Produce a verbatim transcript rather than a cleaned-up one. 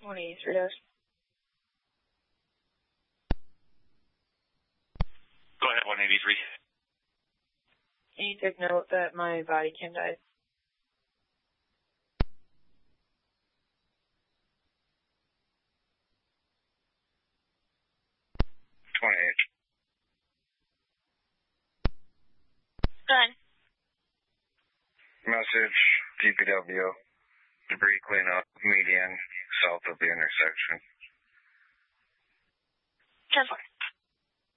one eighty-three dash. Go ahead, one eighty-three. Can you take note that my body cam died? twenty-eight. Done. Message, D P W, debris cleanup, median, south of the intersection. ten four.